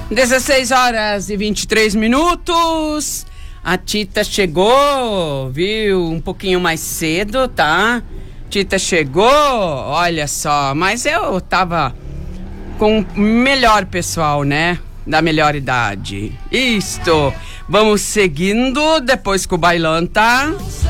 16h23. A Tita chegou, viu? Um pouquinho mais cedo, tá? Tita chegou, olha só. Mas eu tava com o melhor pessoal, né? Da melhor idade. Isto. Vamos seguindo, depois que o bailão tá...